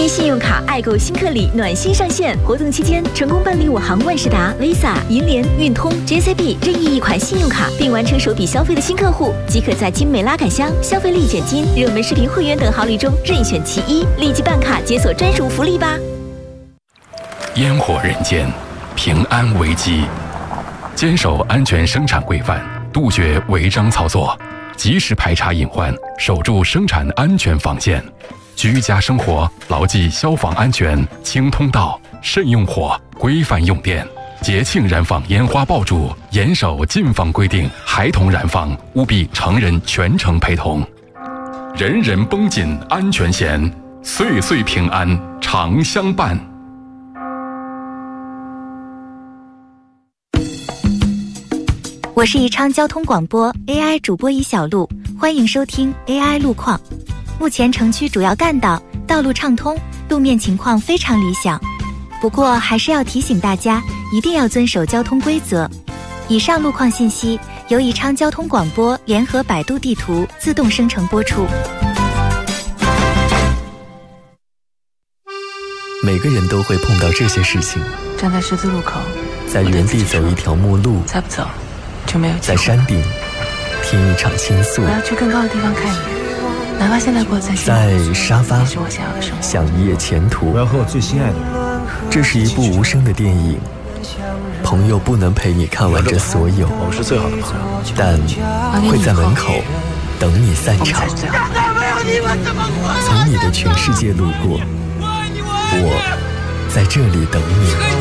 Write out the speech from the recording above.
一信用卡爱购新客礼暖心上线，活动期间成功办理我行万事达、Visa、银联、运通、JCB 任意一款信用卡，并完成首笔消费的新客户，即可在精美拉杆箱、消费力减金、热门视频会员等好礼中任选其一，立即办卡解锁专属福利吧！ 烟火人间，平安危机，坚守安全生产规范，杜绝违章操作，及时排查隐患，守住生产安全防线。居家生活牢记消防安全，清通道，慎用火，规范用电。节庆燃放烟花爆竹，严守禁放规定，孩童燃放务必成人全程陪同。人人绷紧安全弦，岁岁平安常相伴。 我是宜昌交通广播 AI 主播尹小璐，欢迎收听 AI 路况。目前城区主要干道道路畅通，路面情况非常理想。不过还是要提醒大家，一定要遵守交通规则。以上路况信息由宜昌交通广播联合百度地图自动生成播出。 每个人都会碰到这些事情： 站在十字路口， 在原地走一条陌路， 再不走就没有机会。 在山顶听一场倾诉， 我要去更高的地方看你，哪怕现在过得再辛苦， 在沙发是我想要的生活。 想一夜前途， 我要和我最心爱的人。 这是一部无声的电影，朋友不能陪你看完这所有， 我们是最好的朋友， 但会在门口等你散场。从你的全世界路过，我在这里等你。